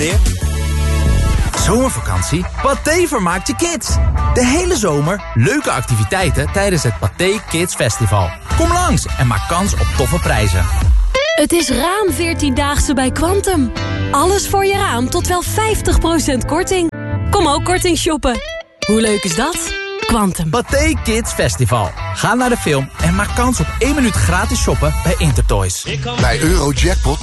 Zomervakantie? Pathé vermaakt je kids. De hele zomer leuke activiteiten tijdens het Pathé Kids Festival. Kom langs en maak kans op toffe prijzen. Het is raam 14-daagse bij Quantum. Alles voor je raam tot wel 50% korting. Kom ook korting shoppen. Hoe leuk is dat? Quantum. Pathé Kids Festival. Ga naar de film en maak kans op 1 minuut gratis shoppen bij Intertoys. Bij Eurojackpot